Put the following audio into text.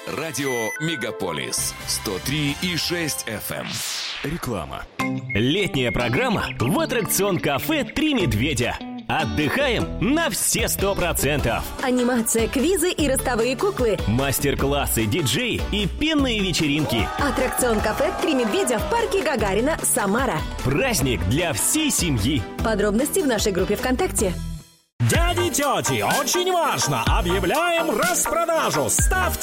Радио Мегаполис 103,6 FM. Реклама. Летняя программа в аттракцион-кафе «Три медведя». Отдыхаем на все 100%. Анимация, квизы и ростовые куклы. Мастер-классы, диджеи и пенные вечеринки. Аттракцион-кафе «Три медведя» в парке Гагарина, Самара. Праздник для всей семьи. Подробности в нашей группе ВКонтакте. Дяди и тети, очень важно! Объявляем распродажу! Ставьте